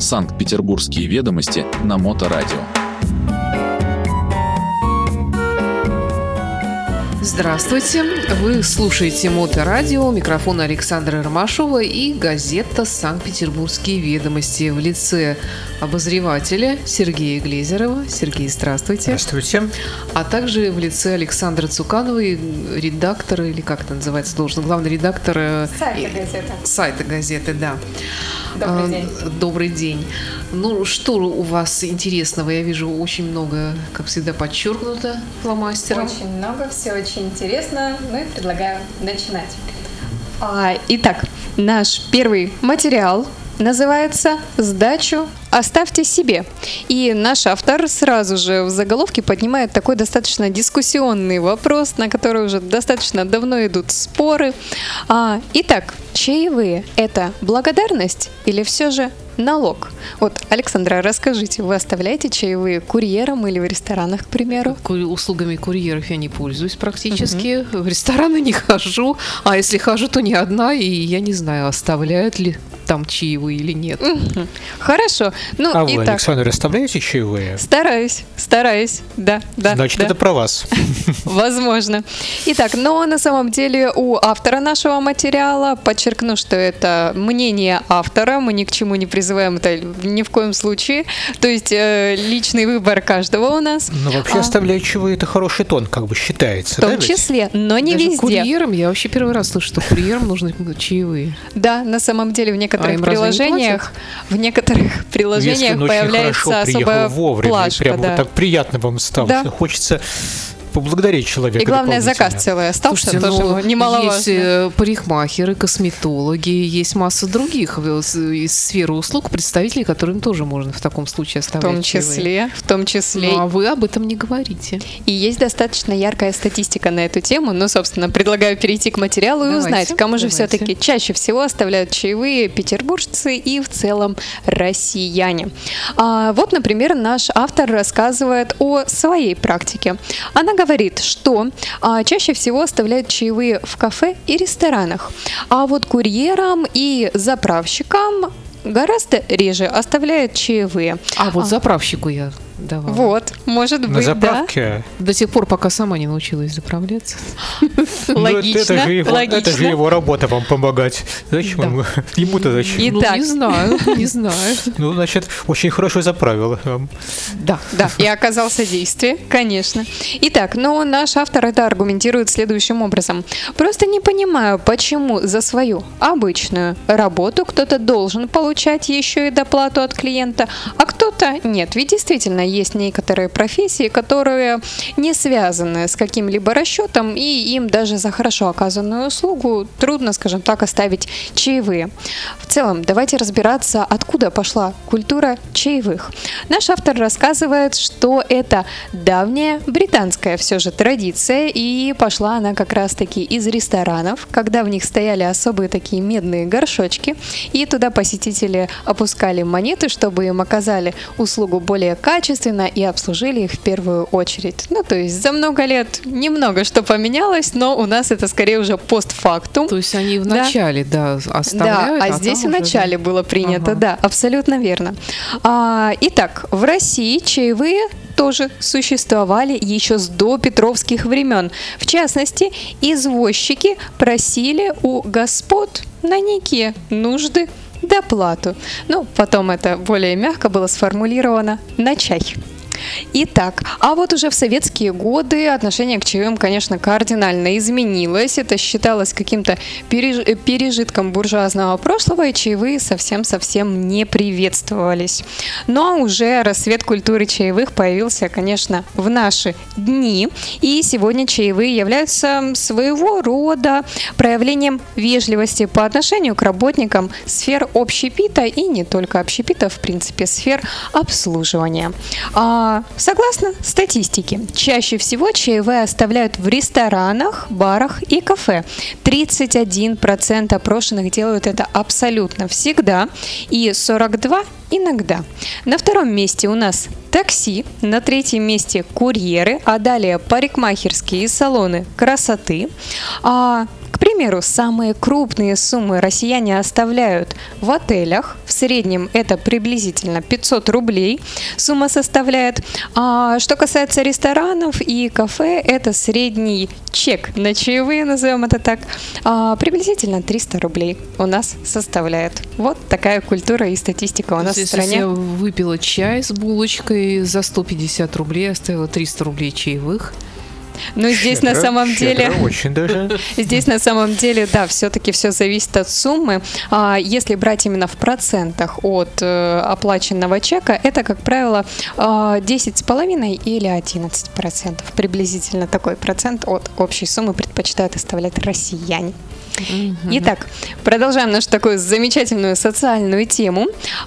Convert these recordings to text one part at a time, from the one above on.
Санкт-Петербургские ведомости на Моторадио. Здравствуйте! Вы слушаете Моторадио, микрофон Александра Ромашова и газета «Санкт-Петербургские ведомости» в лице обозревателя Сергея Глезерова. Сергей, здравствуйте. Здравствуйте. А также в лице Александра Цукановой, редактора, или как это называется, главный редактор сайта газеты, да. Добрый день. Добрый день. Ну, что у вас интересного? Я вижу очень много, как всегда, подчеркнуто фломастером. Очень много, все очень интересно. Ну и предлагаю начинать. Итак, наш первый материал называется «Сдачу оставьте себе». И наш автор сразу же в заголовке поднимает такой достаточно дискуссионный вопрос, на который уже достаточно давно идут споры. Итак, чаевые – это благодарность или все же налог? Вот, Александра, расскажите, вы оставляете чаевые курьерам или в ресторанах, к примеру? Услугами курьеров я не пользуюсь практически. В рестораны не хожу. А если хожу, то не одна, и я не знаю, оставляют ли там чаевые или нет. Хорошо. Ну, а вы, итак, Александр, оставляете чаевые? Стараюсь, да. Значит, да. это про вас. Возможно. Итак, но на самом деле у автора нашего материала, подчеркну, что это мнение автора, мы ни к чему не призываем это ни в коем случае, то есть личный выбор каждого у нас. Но вообще оставлять чаевые — это хороший тон, как бы считается, в том числе, но не даже везде. Курьерам, я вообще первый раз слышу, что курьерам нужны чаевые. Да, на самом деле в некоторых приложениях Если он появляется очень хорошо особая приехал вовремя, плашка. и прямо вот так приятно вам стало, Да. что хочется поблагодарить человека. И главное, дополнительно. заказ целый остался, Слушайте, тоже немаловажно. есть парикмахеры, косметологи, есть масса других из сферы услуг, представителей, которым тоже можно в таком случае оставлять чаевые. В том числе. Ну, а вы об этом не говорите. И есть достаточно яркая статистика на эту тему, но, собственно, предлагаю перейти к материалу и узнать, кому же все-таки чаще всего оставляют чаевые петербуржцы и в целом россияне. Вот, например, наш автор рассказывает о своей практике. Она говорит, что чаще всего оставляют чаевые в кафе и ресторанах, а вот курьерам и заправщикам гораздо реже оставляют чаевые. Вот заправщику я давала. Вот, может быть, На заправке? До тех пор, пока сама не научилась заправляться. Логично, Это же его работа вам помогать. Зачем ему-то зачем? Итак. Не знаю. Ну, значит, очень хорошо заправила. Да, и оказался действие, конечно. Итак, но наш автор это аргументирует следующим образом. Просто не понимаю, почему за свою обычную работу кто-то должен получать еще и доплату от клиента, а кто-то нет. Ведь действительно есть некоторые профессии, которые не связаны с каким-либо расчетом, и им даже за хорошо оказанную услугу трудно, скажем так, оставить чаевые. В целом, давайте разбираться, откуда пошла культура чаевых. Наш автор рассказывает, что это давняя британская все же традиция, и пошла она как раз-таки из ресторанов, когда в них стояли особые такие медные горшочки, и туда посетители опускали монеты, чтобы им оказали услугу более качественно и обслужили их в первую очередь. Ну, то есть за много лет немного что поменялось, но у нас это скорее уже постфактум. То есть они в начале, оставляют. Да, здесь в начале было принято, да, абсолютно верно. Итак, в России чаевые тоже существовали еще с допетровских времен. В частности, извозчики просили у господ на некие нужды доплату. Потом это более мягко было сформулировано на чай. Итак, а вот уже в советские годы отношение к чаевым, конечно, кардинально изменилось. Это считалось каким-то пережитком буржуазного прошлого, и чаевые совсем-совсем не приветствовались. Но уже рассвет культуры чаевых появился, конечно, в наши дни. И сегодня чаевые являются своего рода проявлением вежливости по отношению к работникам сфер общепита и не только общепита, в принципе, сфер обслуживания. Согласно статистике, чаще всего чаевые оставляют в ресторанах, барах и кафе. 31% опрошенных делают это абсолютно всегда, и 42% иногда. На втором месте у нас такси, на третьем месте курьеры, а далее парикмахерские и салоны красоты. К примеру, самые крупные суммы россияне оставляют в отелях. В среднем это приблизительно 500 рублей сумма составляет. А что касается ресторанов и кафе, это средний чек на чаевые, назовем это так, приблизительно 300 рублей у нас составляет. Вот такая культура и статистика у нас в стране. Если я выпила чай с булочкой за 150 рублей, оставила 300 рублей чаевых. Но здесь на самом деле... Очень даже. Здесь на самом деле, да, все-таки все зависит от суммы. Если брать именно в процентах от оплаченного чека, это, как правило, 10,5 или 11%. Приблизительно такой процент от общей суммы предпочитают оставлять россияне. Итак, продолжаем нашу такую замечательную социальную тему.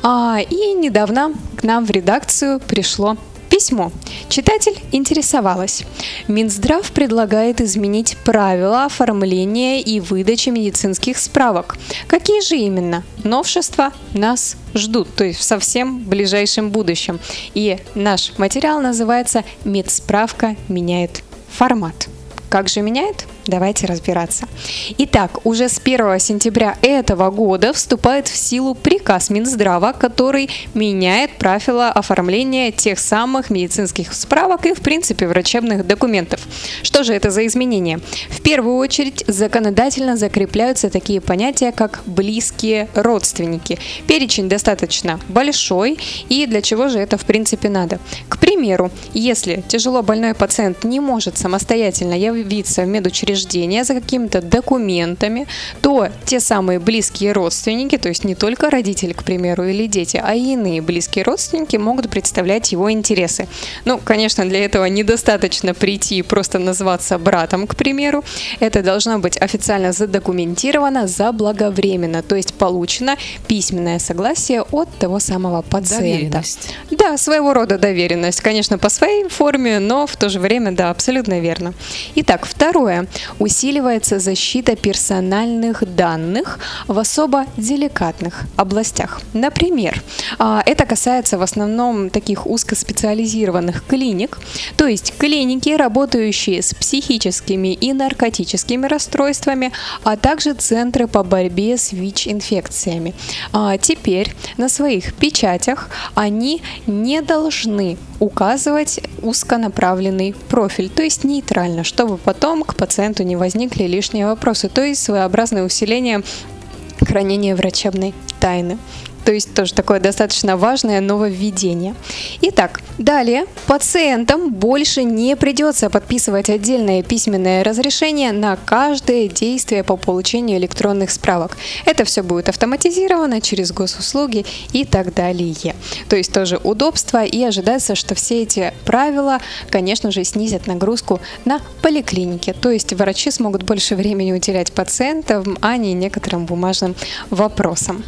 И недавно к нам в редакцию пришло письмо. Читатель интересовалась. Минздрав предлагает изменить правила оформления и выдачи медицинских справок. Какие же именно новшества нас ждут, то есть в совсем ближайшем будущем? И наш материал называется «Медсправка меняет формат». Как же меняет? Давайте разбираться. Итак, уже с 1 сентября этого года вступает в силу приказ Минздрава, который меняет правила оформления тех самых медицинских справок и, в принципе, врачебных документов. Что же это за изменения? В первую очередь, законодательно закрепляются такие понятия, как близкие родственники. Перечень достаточно большой, и для чего же это, в принципе, надо? К примеру, если тяжело больной пациент не может самостоятельно явиться в медучреждение за какими-то документами, то те самые близкие родственники, то есть не только родители, к примеру, или дети, а и иные близкие родственники могут представлять его интересы. Ну, конечно, для этого недостаточно прийти и просто назваться братом, к примеру. Это должно быть официально задокументировано заблаговременно, то есть получено письменное согласие от того самого пациента. Доверенность. Да, своего рода доверенность, конечно, по своей форме, но в то же время, да, абсолютно верно. Итак, второе. Усиливается защита персональных данных в особо деликатных областях. Например, это касается в основном таких узкоспециализированных клиник, то есть клиники, работающие с психическими и наркотическими расстройствами, а также центры по борьбе с ВИЧ-инфекциями. Теперь на своих печатях они не должны указывать узконаправленный профиль, то есть нейтрально, чтобы потом к пациенту не возникли лишние вопросы, то есть своеобразное усиление хранения врачебной тайны. То есть тоже такое достаточно важное нововведение. Итак, далее пациентам больше не придется подписывать отдельное письменное разрешение на каждое действие по получению электронных справок. Это все будет автоматизировано через госуслуги и так далее. То есть тоже удобство, и ожидается, что все эти правила, конечно же, снизят нагрузку на поликлинике. То есть врачи смогут больше времени уделять пациентам, а не некоторым бумажным вопросам.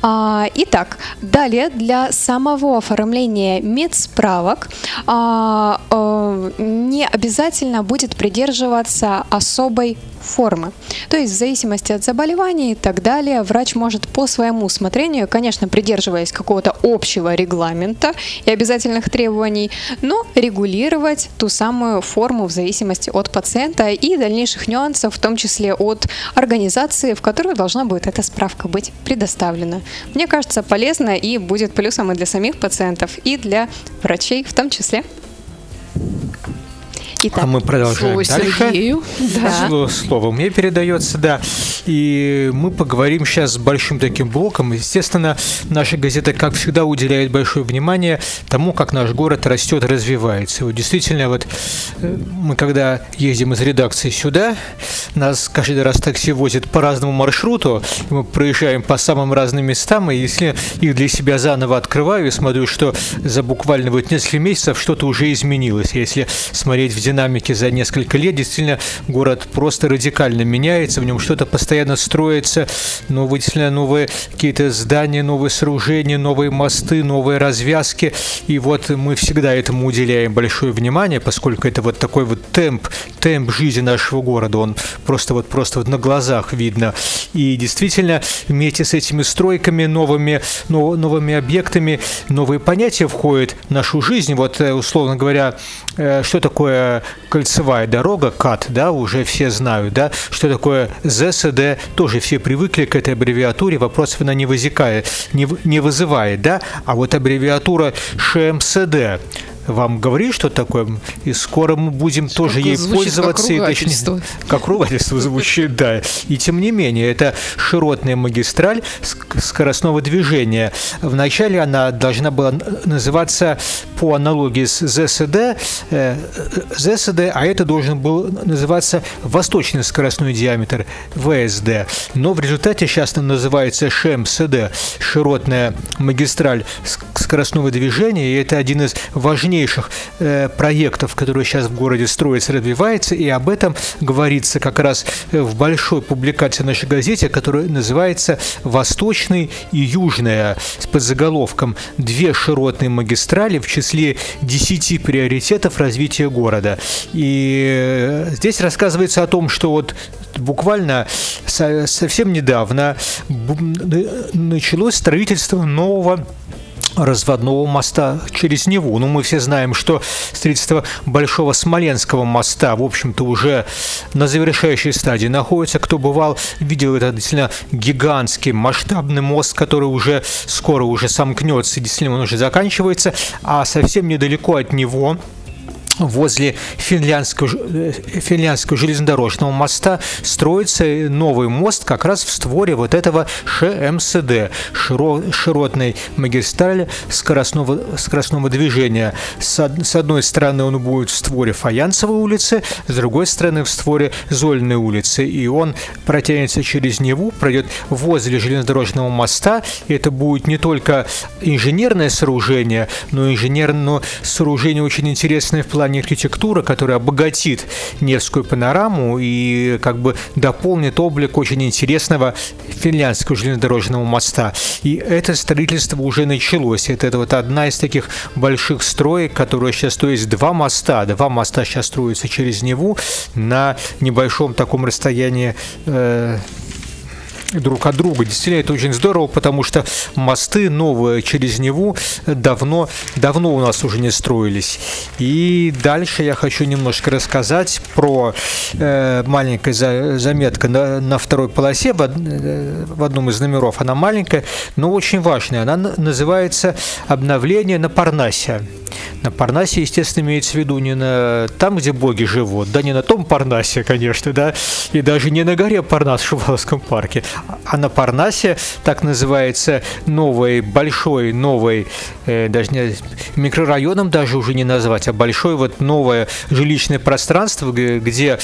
Итак, далее для самого оформления медсправок не обязательно будет придерживаться особой формы. То есть в зависимости от заболевания и так далее, врач может по своему усмотрению, конечно, придерживаясь какого-то общего регламента и обязательных требований, но регулировать ту самую форму в зависимости от пациента и дальнейших нюансов, в том числе от организации, в которую должна будет эта справка быть предоставлена. Мне кажется, полезно и будет плюсом и для самих пациентов, и для врачей в том числе. Итак, а мы продолжаем слово дальше. Сергею. Да. Слово мне передается, да. И мы поговорим сейчас с большим таким блоком. Естественно, наша газета, как всегда, уделяет большое внимание тому, как наш город растет и развивается. И вот действительно, вот мы когда ездим из редакции сюда, нас каждый раз такси возит по разному маршруту, мы проезжаем по самым разным местам, и если их для себя заново открываю и смотрю, что за буквально вот несколько месяцев что-то уже изменилось. Если смотреть в динамике за несколько лет, действительно, город просто радикально меняется, в нем что-то постоянно строится, новые какие-то здания, новые сооружения, новые мосты, новые развязки, и вот мы всегда этому уделяем большое внимание, поскольку это вот такой вот темп жизни нашего города, он просто на глазах видно, и действительно, вместе с этими стройками, новыми объектами, новые понятия входят в нашу жизнь, вот, условно говоря, что такое кольцевая дорога, КАТ, да, уже все знают, да, что такое ЗСД, тоже все привыкли к этой аббревиатуре, вопросов она не вызывает, да, а вот аббревиатура ШМСД вам говорит, что такое, и скоро мы будем тоже ей пользоваться. Как ругательство звучит, да. И тем не менее, это широтная магистраль скоростного движения. Вначале она должна была называться по аналогии с ЗСД, а это должен был называться восточный скоростной диаметр, ВСД. Но в результате сейчас она называется ШМСД, широтная магистраль скоростного движения, и это один из важнейших проектов, которые сейчас в городе строится, развивается, и об этом говорится как раз в большой публикации в нашей газете, которая называется «Восточный и Южная», с подзаголовком «Две широтные магистрали в числе 10 приоритетов развития города». И здесь рассказывается о том, что вот буквально совсем недавно началось строительство нового разводного моста через Неву. Ну, мы все знаем, что строительство Большого Смоленского моста, в общем-то, уже на завершающей стадии находится. Кто бывал, видел это действительно гигантский масштабный мост, который уже скоро уже сомкнется, и действительно он уже заканчивается, а совсем недалеко от него, возле финляндского железнодорожного моста, строится новый мост как раз в створе вот этого ШМСД, широтной магистрали скоростного движения. С одной стороны он будет в створе Фаянцевой улицы, с другой стороны в створе Зольной улицы, и он протянется через Неву, пройдет возле железнодорожного моста, и это будет не только инженерное сооружение, но инженерное сооружение очень интересное в плане архитектуры, которая обогатит Невскую панораму и как бы дополнит облик очень интересного финляндского железнодорожного моста. И это строительство уже началось. Это вот одна из таких больших строек, которая сейчас, то есть два моста сейчас строятся через Неву на небольшом таком расстоянии друг от друга. Действительно, это очень здорово, потому что мосты новые через Неву давно у нас уже не строились. И дальше я хочу немножко рассказать про маленькая заметка на второй полосе в одном из номеров. Она маленькая, но очень важная. Она называется «Обновление на Парнасе». На Парнасе, естественно, имеется в виду не на там, где боги живут, да не на том Парнасе, конечно, да, и даже не на горе Парнас в Шуваловском парке, а на Парнасе, так называется, большой, даже не микрорайоном даже уже не назвать, а большое вот новое жилищное пространство, где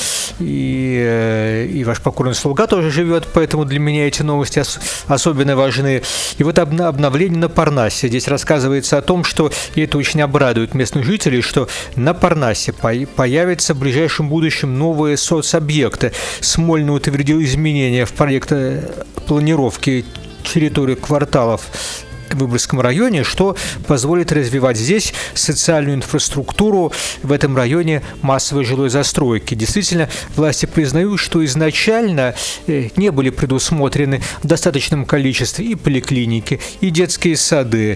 и ваш покорный слуга тоже живет, поэтому для меня эти новости особенно важны. И вот обновление на Парнасе. Здесь рассказывается о том, что, и это очень обрадует местных жителей, что на Парнасе появятся в ближайшем будущем новые соцобъекты. Смольный утвердил изменения в проекте планировки территории кварталов в Выборгском районе, что позволит развивать здесь социальную инфраструктуру в этом районе массовой жилой застройки. Действительно, власти признают, что изначально не были предусмотрены в достаточном количестве и поликлиники, и детские сады,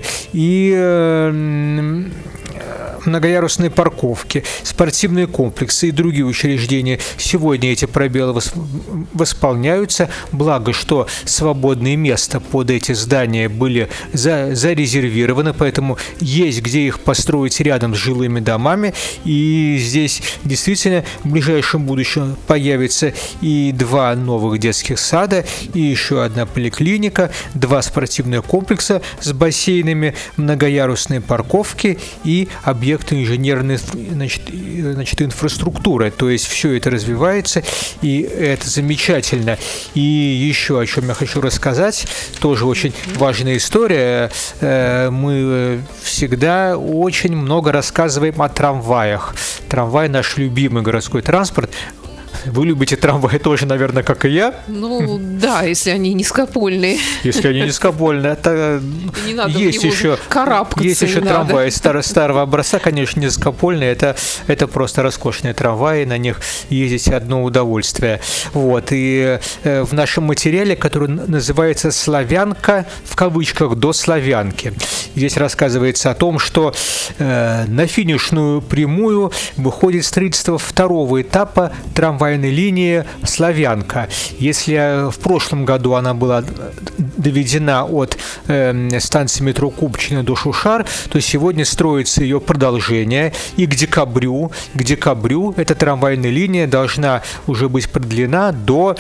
и многоярусные парковки, спортивные комплексы и другие учреждения. Сегодня эти пробелы восполняются, благо, что свободные места под эти здания были зарезервированы, поэтому есть где их построить рядом с жилыми домами, и здесь действительно в ближайшем будущем появится и 2 новых детских сада, и еще одна поликлиника, 2 спортивных комплекса с бассейнами, многоярусные парковки и объекты инженерной инфраструктуры. То есть все это развивается, и это замечательно. И еще о чем я хочу рассказать, тоже очень важная история. Мы всегда очень много рассказываем о трамваях. Трамвай — наш любимый городской транспорт. Вы любите трамваи тоже, наверное, как и я. Ну, да, если они низкопольные. Если они низкопольные, это Не надо есть в него еще карабкаться. есть еще не трамваи надо. старого образца, конечно, низкопольные. Это просто роскошные трамваи, на них ездить одно удовольствие. Вот. И в нашем материале, который называется «Славянка», в кавычках, до славянки, здесь рассказывается о том, что на финишную прямую выходит строительство второго этапа трамвайной линии «Славянка». Если в прошлом году она была доведена от станции метро Купчино до Шушар, то сегодня строится ее продолжение, и к декабрю эта трамвайная линия должна уже быть продлена до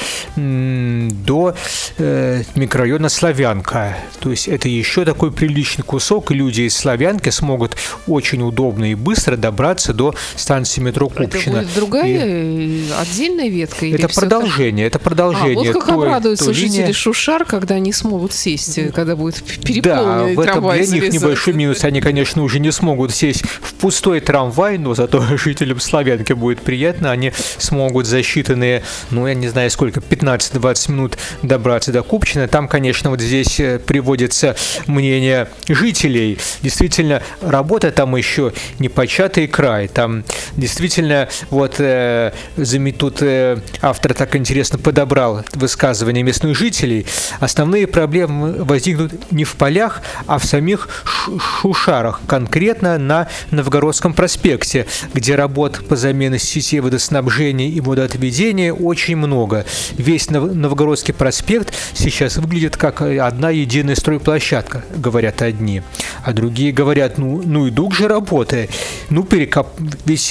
микрорайона Славянка. То есть это еще такой приличный кусок, и люди из Славянки смогут очень удобно и быстро добраться до станции метро Купчино. Это будет другая отдельная ветка? Или Это всё продолжение. Это так? продолжение. Вот как той обрадуются линии. жители Шушар, когда они смогут сесть, когда будет Да, переполненный в этом трамвай для них завязать. небольшой минус. Они, конечно, уже не смогут сесть в пустой трамвай, но зато жителям Славянки будет приятно. Они смогут за считанные, я не знаю сколько, 15-20 минут добраться до Купчино. Там, конечно, вот здесь приводится мнение жителей. Действительно, работа там еще не початый край. Там действительно, вот тут автор так интересно подобрал высказывания местных жителей. Основные проблемы возникнут не в полях, а в самих Шушарах, конкретно на Новгородском проспекте, где работ по замене сетей водоснабжения и водоотведения очень много. Весь Новгородский проспект сейчас выглядит как одна единая стройплощадка, говорят одни. А другие говорят, и дуг же работы. Ведь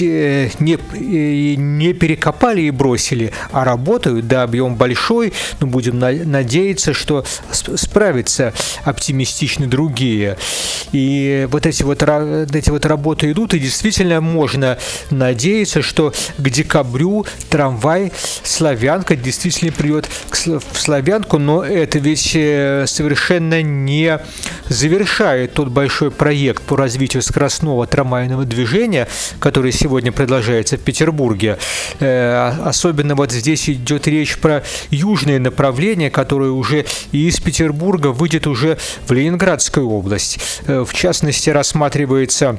не перекопали и бросили, а работают, да, объем большой, но будем надеяться, что справятся оптимистично другие. И вот эти вот работы идут, и действительно можно надеяться, что к декабрю трамвай Славянка действительно придет в Славянку, но это ведь совершенно не завершает тот большой проект по развитию скоростного трамвайного движения, который сегодня продолжается в Петербурге. Особенно вот здесь идет речь про южное направление, которое уже и из Петербурга выйдет уже в Ленинградскую область. В частности, рассматривается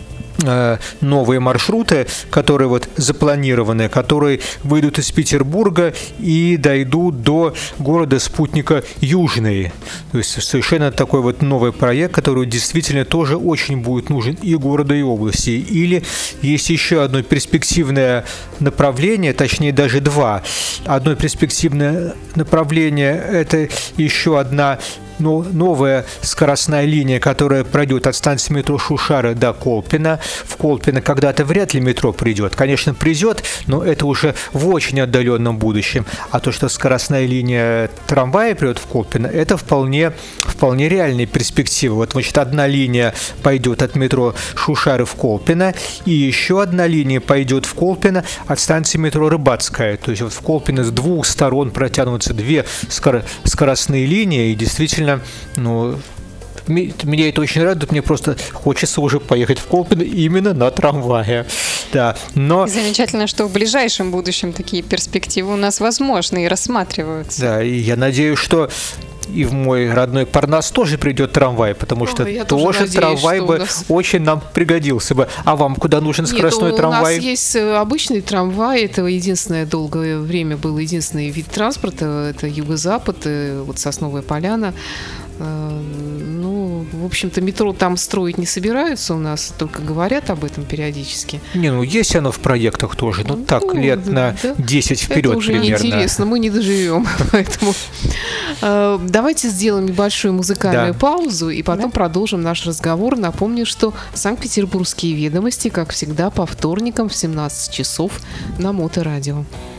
новые маршруты, которые вот запланированы, которые выйдут из Петербурга и дойдут до города-спутника Южный. То есть совершенно такой вот новый проект, который действительно тоже очень будет нужен и городу, и области. Или есть еще одно перспективное направление, точнее даже два. Одно перспективное направление – это еще одна новая скоростная линия, которая пройдет от станции метро Шушары до Колпино. В Колпино когда-то вряд ли метро придет. Конечно, придет, но это уже в очень отдаленном будущем. А то, что скоростная линия трамвая придет в Колпино, это вполне реальные перспективы. Вот, значит, одна линия пойдет от метро Шушары в Колпино, и еще одна линия пойдет в Колпино от станции метро Рыбацкая. То есть вот в Колпино с двух сторон протянутся две скоростные линии, и действительно меня это очень радует, мне просто хочется уже поехать в Колпино именно на трамвае. Да, но... Замечательно, что в ближайшем будущем такие перспективы у нас возможны и рассматриваются. Да, и я надеюсь, что и в мой родной Парнас тоже придет трамвай, потому что тоже надеюсь, трамвай бы очень нам пригодился бы. А вам куда нужен скоростной трамвай? У нас есть обычный трамвай, это единственное, долгое время был единственный вид транспорта, это юго-запад, вот Сосновая Поляна. В общем-то, метро там строить не собираются у нас, только говорят об этом периодически. Есть оно в проектах тоже, лет на 10 вперед это уже примерно. Неинтересно, мы не доживем, поэтому давайте сделаем небольшую музыкальную паузу и потом продолжим наш разговор. Напомню, что Санкт-Петербургские ведомости, как всегда, по вторникам в 17 часов на Моторадио.